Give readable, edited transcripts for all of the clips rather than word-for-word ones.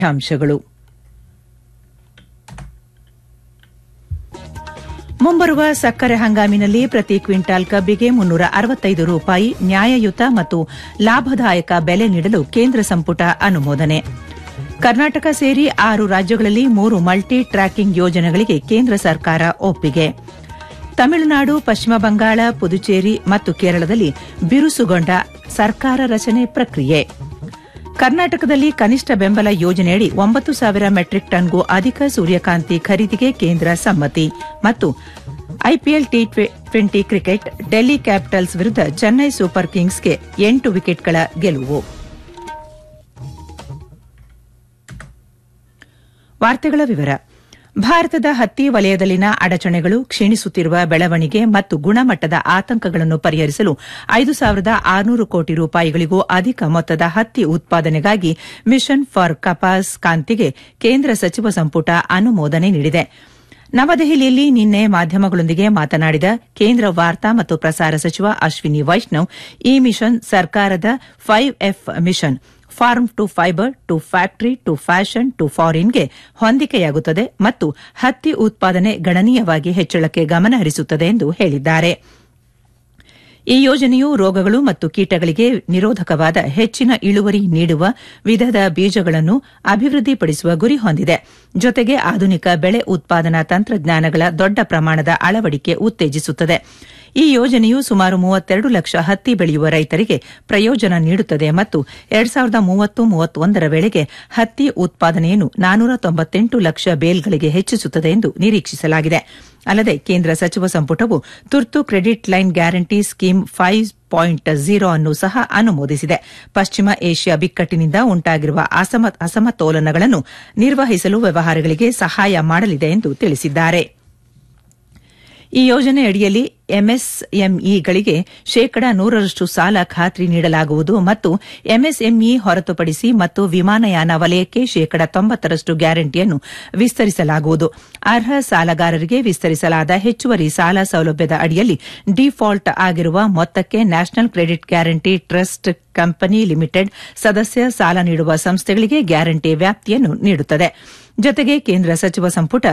ಅಂಶಗಳು. ಮುಂಬರುವ ಸಕ್ಕರೆ ಹಂಗಾಮಿನಲ್ಲಿ ಪ್ರತಿ ಕ್ವಿಂಟಾಲ್ ಕಬ್ಬಿಗೆ ₹365 ನ್ಯಾಯಯುತ ಮತ್ತು ಲಾಭದಾಯಕ ಬೆಲೆ ನೀಡಲು ಕೇಂದ್ರ ಸಂಪುಟ ಅನುಮೋದನೆ. ಕರ್ನಾಟಕ ಸೇರಿ 6 ರಾಜ್ಯಗಳಲ್ಲಿ 3 ಮಲ್ಟಿ ಟ್ರ್ಯಾಕಿಂಗ್ ಯೋಜನೆಗಳಿಗೆ ಕೇಂದ್ರ ಸರ್ಕಾರ ಒಪ್ಪಿಗೆ. ತಮಿಳುನಾಡು, ಪಶ್ಚಿಮ ಬಂಗಾಳ, ಪುದುಚೇರಿ ಮತ್ತು ಕೇರಳದಲ್ಲಿ ಬಿರುಸುಗೊಂಡ ಸರ್ಕಾರ ರಚನೆ ಪ್ರಕ್ರಿಯೆ. ಕರ್ನಾಟಕದಲ್ಲಿ ಕನಿಷ್ಠ ಬೆಂಬಲ ಯೋಜನೆಯಡಿ 9,000 ಮೆಟ್ರಿಕ್ ಟನ್ಗೂ ಅಧಿಕ ಸೂರ್ಯಕಾಂತಿ ಖರೀದಿಗೆ ಕೇಂದ್ರ ಸಮ್ಮತಿ. ಮತ್ತು IPL T20 cricket Delhi capitals ವಿರುದ್ಧ ಚೆನ್ನೈ ಸೂಪರ್ ಕಿಂಗ್ಸ್ಗೆ 8 ವಿಕೆಟ್ಗಳ ಗೆಲುವು. ವಾರ್ತೆಗಳ ವಿವರ. ಭಾರತದ ಹತ್ತಿ ವಲಯದಲ್ಲಿನ ಅಡಚಣೆಗಳು, ಕ್ಷೀಣಿಸುತ್ತಿರುವ ಬೆಳವಣಿಗೆ ಮತ್ತು ಗುಣಮಟ್ಟದ ಆತಂಕಗಳನ್ನು ಪರಿಹರಿಸಲು ₹5,600 ಕೋಟಿ ಅಧಿಕ ಮೊತ್ತದ ಹತ್ತಿ ಉತ್ಪಾದನೆಗಾಗಿ ಮಿಷನ್ ಫಾರ್ ಕಪಾಸ್ ಕ್ರಾಂತಿಗೆ ಕೇಂದ್ರ ಸಚಿವ ಸಂಪುಟ ಅನುಮೋದನೆ ನೀಡಿದೆ. ನವದೆಹಲಿಯಲ್ಲಿ ನಿನ್ನೆ ಮಾಧ್ಯಮಗಳೊಂದಿಗೆ ಮಾತನಾಡಿದ ಕೇಂದ್ರ ವಾರ್ತಾ ಮತ್ತು ಪ್ರಸಾರ ಸಚಿವ ಅಶ್ವಿನಿ ವೈಷ್ಣವ್, ಈ ಮಿಷನ್ ಸರ್ಕಾರದ 5F mission form to fibre to factory to fashion to ಫಾರಿನ್ಗೆ ಹೊಂದಿಕೆಯಾಗುತ್ತದೆ ಮತ್ತು ಹತ್ತಿ ಉತ್ಪಾದನೆ ಗಣನೀಯವಾಗಿ ಹೆಚ್ಚಳಕ್ಕೆ ಗಮನ ಹರಿಸುತ್ತದೆ ಎಂದು ಹೇಳಿದ್ದಾರೆ. ಈ ಯೋಜನೆಯು ರೋಗಗಳು ಮತ್ತು ಕೀಟಗಳಿಗೆ ನಿರೋಧಕವಾದ ಹೆಚ್ಚಿನ ಇಳುವರಿ ನೀಡುವ ವಿಧದ ಬೀಜಗಳನ್ನು ಅಭಿವೃದ್ಧಿಪಡಿಸುವ ಗುರಿ ಹೊಂದಿದೆ. ಜೊತೆಗೆ ಆಧುನಿಕ ಬೆಳೆ ಉತ್ಪಾದನಾ ತಂತ್ರಜ್ಞಾನಗಳ ದೊಡ್ಡ ಪ್ರಮಾಣದ ಅಳವಡಿಕೆ ಉತ್ತೇಜಿಸುತ್ತದೆ. ಈ ಯೋಜನೆಯು ಸುಮಾರು 32 ಲಕ್ಷ ಹತ್ತಿ ಬೆಳೆಯುವ ರೈತರಿಗೆ ಪ್ರಯೋಜನ ನೀಡುತ್ತದೆ ಮತ್ತು 2030-31 ವೇಳೆಗೆ ಹತ್ತಿ ಉತ್ಪಾದನೆಯನ್ನು 498 ಲಕ್ಷ ಬೇಲ್ಗಳಿಗೆ ಹೆಚ್ಚಿಸುತ್ತದೆ ಎಂದು ನಿರೀಕ್ಷಿಸಲಾಗಿದೆ. ಅಲ್ಲದೆ ಕೇಂದ್ರ ಸಚಿವ ಸಂಪುಟವು ತುರ್ತು ಕ್ರೆಡಿಟ್ ಲೈನ್ ಗ್ಯಾರಂಟಿ ಸ್ಕೀಮ್ 5.0 ಅನ್ನು ಸಹ ಅನುಮೋದಿಸಿದೆ. ಪಶ್ಚಿಮ ಏಷ್ಯಾ ಬಿಕ್ಕಟ್ಟಿನಿಂದ ಉಂಟಾಗಿರುವ ಅಸಮತೋಲನಗಳನ್ನು ನಿರ್ವಹಿಸಲು ವ್ಯವಹಾರಗಳಿಗೆ ಸಹಾಯ ಮಾಡಲಿದೆ ಎಂದು ತಿಳಿಸಿದ್ದಾರೆ. ಈ ಯೋಜನೆಯಡಿಯಲ್ಲಿ ಎಂಎಸ್ಎಂಇಗಳಿಗೆ 100% ಸಾಲ ಖಾತ್ರಿ ನೀಡಲಾಗುವುದು ಮತ್ತು ಎಂಎಸ್ಎಂಇ ಹೊರತುಪಡಿಸಿ ಮತ್ತು ವಿಮಾನಯಾನ ವಲಯಕ್ಕೆ 90% ಗ್ಯಾರಂಟಿಯನ್ನು ವಿಸ್ತರಿಸಲಾಗುವುದು. ಅರ್ಹ ಸಾಲಗಾರರಿಗೆ ವಿಸ್ತರಿಸಲಾದ ಹೆಚ್ಚುವರಿ ಸಾಲ ಸೌಲಭ್ಯದ ಅಡಿಯಲ್ಲಿ ಡಿಫಾಲ್ಟ್ ಆಗಿರುವ ಮೊತ್ತಕ್ಕೆ national credit guarantee trust company limited ಸದಸ್ಯ ಸಾಲ ನೀಡುವ ಸಂಸ್ಥೆಗಳಿಗೆ ಗ್ಯಾರಂಟಿ ವ್ಯಾಪ್ತಿಯನ್ನು ನೀಡುತ್ತದೆ. ಜೊತೆಗೆ ಕೇಂದ್ರ ಸಚಿವ ಸಂಪುಟ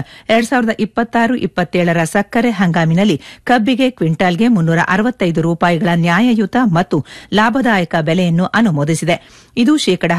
2026-27 ಸಕ್ಕರೆ ಹಂಗಾಮಿನಲ್ಲಿ ಕಬ್ಬಿಗೆ ಕ್ವಿಂಟಾಲ್ಗೆ ₹365 ನ್ಯಾಯಯುತ ಮತ್ತು ಲಾಭದಾಯಕ ಬೆಲೆಯನ್ನು ಅನುಮೋದಿಸಿದೆ. ಇದು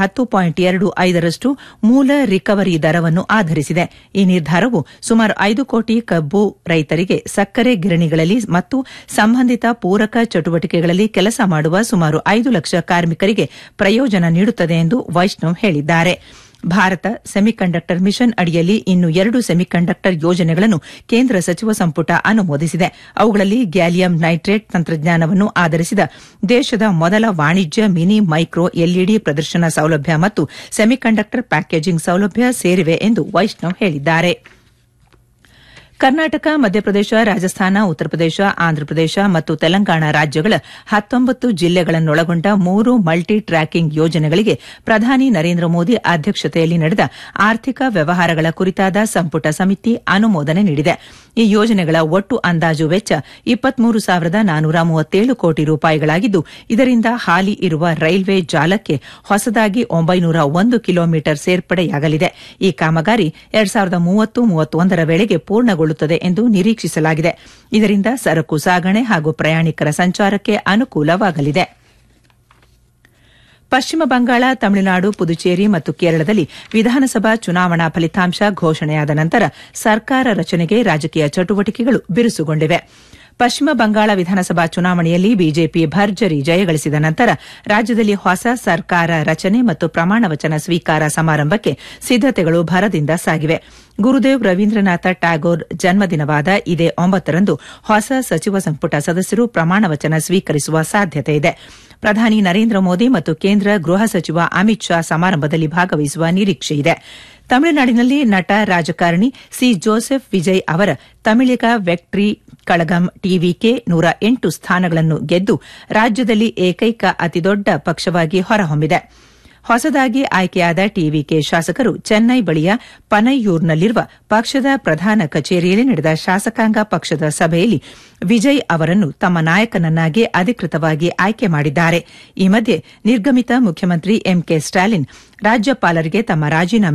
10.25% ಮೂಲ ರಿಕವರಿ ದರವನ್ನು ಆಧರಿಸಿದೆ. ಈ ನಿರ್ಧಾರವು ಸುಮಾರು 5 ಕೋಟಿ ಕಬ್ಬು ರೈತರಿಗೆ, ಸಕ್ಕರೆ ಗಿರಣಿಗಳಲ್ಲಿ ಮತ್ತು ಸಂಬಂಧಿತ ಪೂರಕ ಚಟುವಟಿಕೆಗಳಲ್ಲಿ ಕೆಲಸ ಮಾಡುವ ಸುಮಾರು 5 ಲಕ್ಷ ಕಾರ್ಮಿಕರಿಗೆ ಪ್ರಯೋಜನ ನೀಡುತ್ತದೆ ಎಂದು ವೈಷ್ಣವ್ ಹೇಳಿದ್ದಾರೆ. ಭಾರತ ಸೆಮಿಕಂಡಕ್ಟರ್ ಮಿಷನ್ ಅಡಿಯಲ್ಲಿ ಇನ್ನು 2 ಸೆಮಿಕಂಡಕ್ಟರ್ ಯೋಜನೆಗಳನ್ನು ಕೇಂದ್ರ ಸಚಿವ ಸಂಪುಟ ಅನುಮೋದಿಸಿದೆ. ಅವುಗಳಲ್ಲಿ ಗ್ಯಾಲಿಯಂ ನೈಟ್ರೇಟ್ ತಂತ್ರಜ್ಞಾನವನ್ನು ಆಧರಿಸಿದ ದೇಶದ ಮೊದಲ ವಾಣಿಜ್ಯ ಮಿನಿ ಮೈಕ್ರೋ ಎಲ್ಇಡಿ ಪ್ರದರ್ಶನ ಸೌಲಭ್ಯ ಮತ್ತು ಸೆಮಿಕಂಡಕ್ಟರ್ ಪ್ಯಾಕೇಜಿಂಗ್ ಸೌಲಭ್ಯ ಸೇರಿವೆ ಎಂದು ವೈಷ್ಣವ್ ಹೇಳಿದ್ದಾರೆ. ಕರ್ನಾಟಕ, ಮಧ್ಯಪ್ರದೇಶ, ರಾಜಸ್ಥಾನ, ಉತ್ತರ ಪ್ರದೇಶ, ಆಂಧ್ರಪ್ರದೇಶ ಮತ್ತು ತೆಲಂಗಾಣ ರಾಜ್ಯಗಳ 19 ಜಿಲ್ಲೆಗಳನ್ನೊಳಗೊಂಡ 3 ಮಲ್ಟಿ ಟ್ರ್ಯಾಕಿಂಗ್ ಯೋಜನೆಗಳಿಗೆ ಪ್ರಧಾನಿ ನರೇಂದ್ರ ಮೋದಿ ಅಧ್ಯಕ್ಷತೆಯಲ್ಲಿ ನಡೆದ ಆರ್ಥಿಕ ವ್ಯವಹಾರಗಳ ಕುರಿತಾದ ಸಂಪುಟ ಸಮಿತಿ ಅನುಮೋದನೆ ನೀಡಿದೆ. ಈ ಯೋಜನೆಗಳ ಒಟ್ಟು ಅಂದಾಜು ವೆಚ್ಚ ₹24,437 ಕೋಟಿ ಇದರಿಂದ ಹಾಲಿ ಇರುವ ರೈಲ್ವೆ ಜಾಲಕ್ಕೆ ಹೊಸದಾಗಿ 901 ಕಿಲೋಮೀಟರ್ ಸೇರ್ಪಡೆಯಾಗಲಿದೆ. ಈ ಕಾಮಗಾರಿ 2030-31 ವೇಳೆಗೆ ಪೂರ್ಣಗೊಳ್ಳುತ್ತದೆ ಎಂದು ನಿರೀಕ್ಷಿಸಲಾಗಿದೆ. ಇದರಿಂದ ಸರಕು ಸಾಗಣೆ ಹಾಗೂ ಪ್ರಯಾಣಿಕರ ಸಂಚಾರಕ್ಕೆ ಅನುಕೂಲವಾಗಲಿದೆ. ಪಶ್ಚಿಮ ಬಂಗಾಳ, ತಮಿಳುನಾಡು, ಪುದುಚೇರಿ ಮತ್ತು ಕೇರಳದಲ್ಲಿ ವಿಧಾನಸಭಾ ಚುನಾವಣಾ ಫಲಿತಾಂಶ ಘೋಷಣೆಯಾದ ನಂತರ ಸರ್ಕಾರ ರಚನೆಗೆ ರಾಜಕೀಯ ಚಟುವಟಿಕೆಗಳು ಬಿರುಸುಗೊಂಡಿವೆ. ಪಶ್ಚಿಮ ಬಂಗಾಳ ವಿಧಾನಸಭಾ ಚುನಾವಣೆಯಲ್ಲಿ ಬಿಜೆಪಿ ಭರ್ಜರಿ ಜಯಗಳಿಸಿದ ನಂತರ ರಾಜ್ಯದಲ್ಲಿ ಹೊಸ ಸರ್ಕಾರ ರಚನೆ ಮತ್ತು ಪ್ರಮಾಣ ವಚನ ಸ್ವೀಕಾರ ಸಮಾರಂಭಕ್ಕೆ ಸಿದ್ದತೆಗಳು ಭರದಿಂದ ಸಾಗಿವೆ. ಗುರುದೇವ್ ರವೀಂದ್ರನಾಥ ಟ್ಯಾಗೋರ್ ಜನ್ಮದಿನವಾದ ಇದೇ 9ರಂದು ಹೊಸ ಸಚಿವ ಸಂಪುಟ ಸದಸ್ಯರು ಪ್ರಮಾಣ ವಚನ ಸ್ವೀಕರಿಸುವ ಸಾಧ್ಯತೆ ಇದೆ. ಪ್ರಧಾನಿ ನರೇಂದ್ರ ಮೋದಿ ಮತ್ತು ಕೇಂದ್ರ ಗೃಹ ಸಚಿವ ಅಮಿತ್ ಶಾ ಸಮಾರಂಭದಲ್ಲಿ ಭಾಗವಹಿಸುವ ನಿರೀಕ್ಷೆಯಿದೆ. ತಮಿಳುನಾಡಿನಲ್ಲಿ ನಟ ರಾಜಕಾರಣಿ ಸಿ ಜೋಸೆಫ್ ವಿಜಯ್ ಅವರ ತಮಿಳಿಗ ವೆಕ್ಟ್ರಿ ಕಳಗಂ ಟಿವಿಕೆ 108 ಸ್ಥಾನಗಳನ್ನು ಗೆದ್ದು ರಾಜ್ಯದಲ್ಲಿ ಏಕೈಕ ಅತಿದೊಡ್ಡ ಪಕ್ಷವಾಗಿ ಹೊರಹೊಮ್ಮಿದೆ. ಹೊಸದಾಗಿ ಆಯ್ಕೆಯಾದ ಟಿವಿಕೆ ಶಾಸಕರು ಚೆನ್ನೈ ಬಳಿಯ ಪನೈಯೂರ್ನಲ್ಲಿರುವ ಪಕ್ಷದ ಪ್ರಧಾನ ಕಚೇರಿಯಲ್ಲಿ ನಡೆದ ಶಾಸಕಾಂಗ ಪಕ್ಷದ ಸಭೆಯಲ್ಲಿ ವಿಜಯ್ ಅವರನ್ನು ತಮ್ಮ ನಾಯಕನನ್ನಾಗಿ ಅಧಿಕೃತವಾಗಿ ಆಯ್ಕೆ ಮಾಡಿದ್ದಾರೆ. ಈ ಮಧ್ಯೆ ನಿರ್ಗಮಿತ ಮುಖ್ಯಮಂತ್ರಿ ಎಂಕೆ ಸ್ಟಾಲಿನ್ ರಾಜ್ಯಪಾಲರಿಗೆ ತಮ್ಮ ರಾಜೀನಾಮೆ